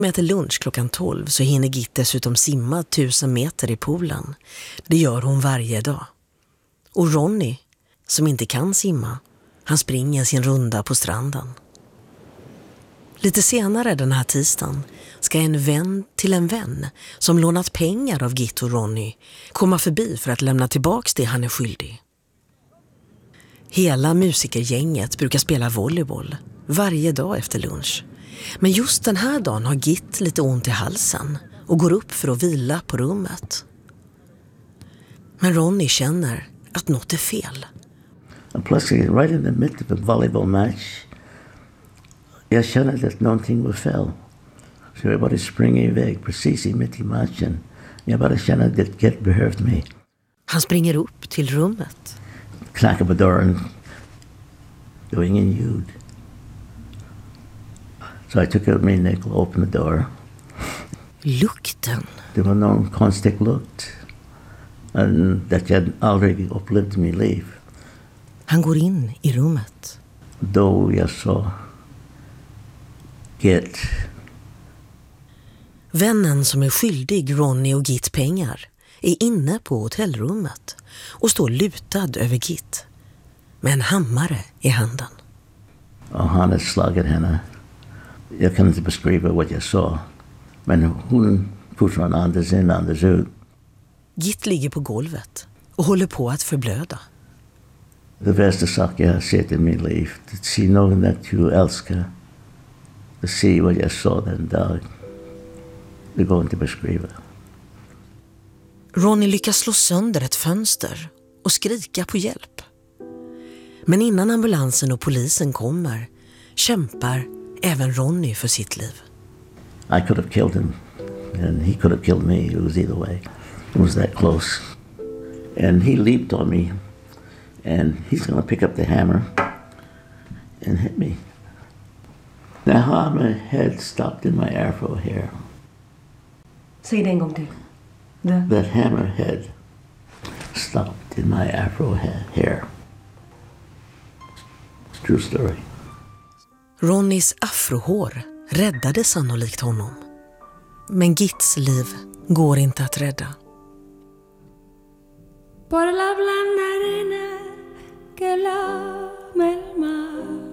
Med äter lunch klockan 12 så hinner Git dessutom simma 1000 meter i poolen. Det gör hon varje dag. Och Ronny, som inte kan simma, han springer sin runda på stranden. Lite senare den här tisdagen ska en vän till en vän som lånat pengar av Git och Ronny komma förbi för att lämna tillbaks det han är skyldig. Hela musikergänget brukar spela volleyboll varje dag efter lunch. Men just den här dagen har Git lite ont i halsen och går upp för att vila på rummet. Men Ronny känner att något är fel. And plus, right in the midst of a volleyball match, jag känner att någonting var fel. Så jag bara springer iväg precis i mitt i matchen. Jag bara känner att Git behövde mig. Han springer upp till rummet. Knackar på dörren. Det var ingen ljud. Så jag tog ut min nyckel och öppnade dörren. Lukten. Det var någon konstig lukt. That jag aldrig upplevt i mitt liv. Han går in i rummet. Då jag sa Git. Vännen som är skyldig Ronny och Git pengar är inne på hotellrummet och står lutad över Git med en hammare i handen. Och han har slagit henne. Jag kan inte beskriva vad jag sa. Men hon fortfarande andas in, andas ut. Git ligger på golvet och håller på att förblöda. Det värsta sak jag har sett i mitt liv. Att se någon att du älskar. Att se vad jag sa den dag. Det går inte att beskriva. Ronny lyckas slå sönder ett fönster och skrika på hjälp. Men innan ambulansen och polisen kommer kämpar även Ronny för sitt liv. I could have killed him and he could have killed me. It was either way. It was that close. And he leaped on me and he's going to pick up the hammer and hit me. The hammerhead stopped in my afro hair. Säg det en gång till. That hammerhead stopped in my afro hair. True story. Ronnys afrohår räddade sannolikt honom. Men Gits liv går inte att rädda. Por la blanda arena que lame el mar.